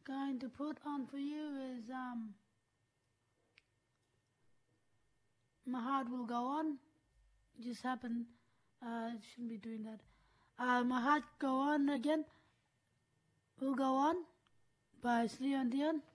going to put on for you is My Heart Will Go On. Just happened, shouldn't be doing that. My Heart Go On again, Will Go On by Celine Dion.